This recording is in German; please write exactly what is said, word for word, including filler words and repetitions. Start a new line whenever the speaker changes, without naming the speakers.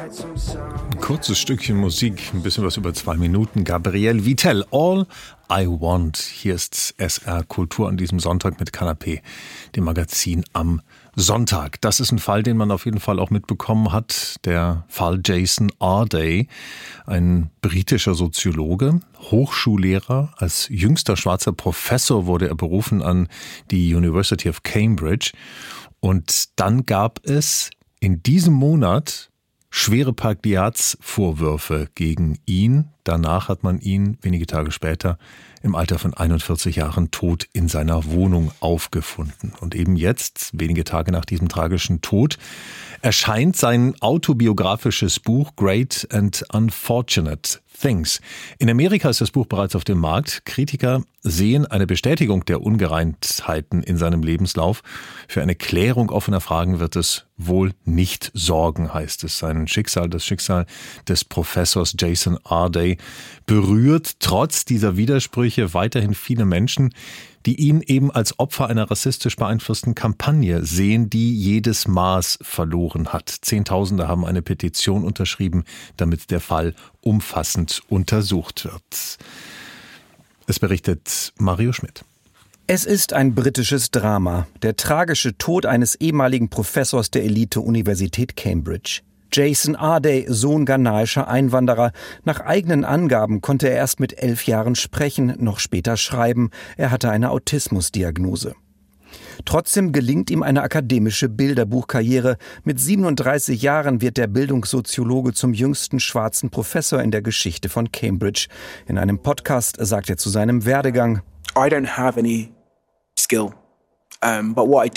Ein kurzes Stückchen Musik, ein bisschen was über zwei Minuten. Gabriel Vitel, All I Want. Hier ist S R Kultur an diesem Sonntag mit Kanapé, dem Magazin am Sonntag. Das ist ein Fall, den man auf jeden Fall auch mitbekommen hat. Der Fall Jason Arday, ein britischer Soziologe, Hochschullehrer. Als jüngster schwarzer Professor wurde er berufen an die University of Cambridge. Und dann gab es in diesem Monat schwere Plagiatsvorwürfe gegen ihn. Danach hat man ihn wenige Tage später im Alter von einundvierzig Jahren tot in seiner Wohnung aufgefunden. Und eben jetzt, wenige Tage nach diesem tragischen Tod, erscheint sein autobiografisches Buch Great and Unfortunate Things. In Amerika ist das Buch bereits auf dem Markt. Kritiker sehen eine Bestätigung der Ungereimtheiten in seinem Lebenslauf. Für eine Klärung offener Fragen wird es wohl nicht sorgen, heißt es. Sein Schicksal, das Schicksal des Professors Jason Arday, berührt trotz dieser Widersprüche weiterhin viele Menschen, die ihn eben als Opfer einer rassistisch beeinflussten Kampagne sehen, die jedes Maß verloren hat. Zehntausende haben eine Petition unterschrieben, damit der Fall umfassend untersucht wird. Es berichtet Mario Schmidt.
Es ist ein britisches Drama. Der tragische Tod eines ehemaligen Professors der Elite-Universität Cambridge. Jason Arday, Sohn ghanaischer Einwanderer. Nach eigenen Angaben konnte er erst mit elf Jahren sprechen, noch später schreiben. Er hatte eine Autismusdiagnose. Trotzdem gelingt ihm eine akademische Bilderbuchkarriere. Mit siebenunddreißig Jahren wird der Bildungssoziologe zum jüngsten schwarzen Professor in der Geschichte von Cambridge. In einem Podcast sagt er zu seinem Werdegang:
I don't have any skill, um, but what I